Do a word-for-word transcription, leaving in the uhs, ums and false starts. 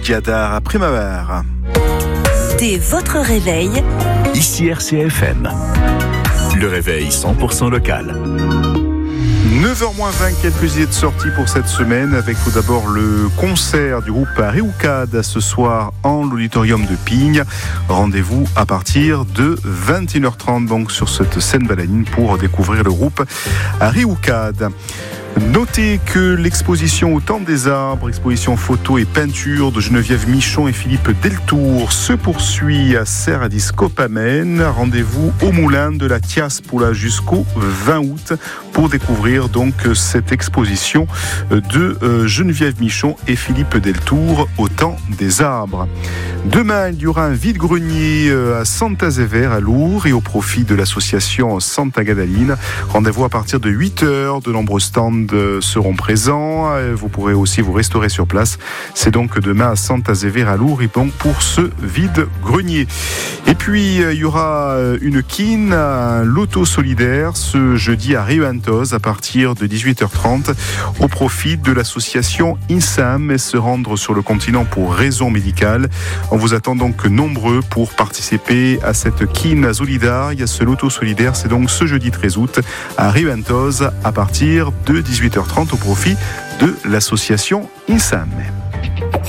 Diadar à Primavera. Dès votre réveil, ici R C F M. Le réveil cent pour cent local. neuf heures moins vingt, quelques idées de sortie pour cette semaine, avec tout d'abord le concert du groupe Ariukad ce soir en l'auditorium de Pigne. Rendez-vous à partir de vingt et une heures trente donc sur cette scène baladine pour découvrir le groupe Ariukad. Notez que l'exposition Au Temps des Arbres, exposition photo et peinture de Geneviève Michon et Philippe Deltour se poursuit à Serradis-Copamen. Rendez-vous au Moulin de la Tiaspoula jusqu'au vingt août pour découvrir donc cette exposition de Geneviève Michon et Philippe Deltour Au Temps des Arbres. Demain, il y aura un vide-grenier à Santa Zever à Lourdes et au profit de l'association Santa Gadalina. Rendez-vous à partir de huit heures, de nombreux stands seront présents. Vous pourrez aussi vous restaurer sur place. C'est donc demain à Santa Zever à Lourdes et donc pour ce vide-grenier. Et puis, il y aura une quine, un loto solidaire ce jeudi à Rio Antos à partir de dix-huit heures trente au profit de l'association INSAM et se rendre sur le continent pour raisons médicales. On vous attend donc nombreux pour participer à cette quine solidaire. Ce loto solidaire, c'est donc ce jeudi treize août à Rio Antos à partir de dix-huit heures trente au profit de l'association INSAM.